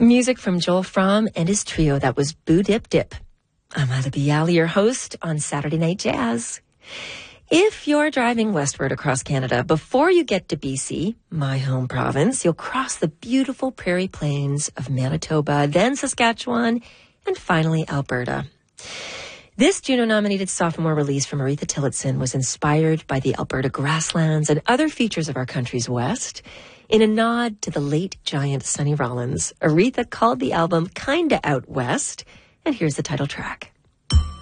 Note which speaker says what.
Speaker 1: Music from Joel Fromm and his trio. That was Boo Dip Dip. I'm Ada Bialy, your host on Saturday Night Jazz. If you're driving westward across Canada, before you get to BC, my home province, you'll cross the beautiful prairie plains of Manitoba, then Saskatchewan, and finally Alberta. This Juno-nominated sophomore release from Aretha Tillotson was inspired by the Alberta grasslands and other features of our country's west. In a nod to the late giant Sonny Rollins, Aretha called the album Kinda Out West, and here's the title track.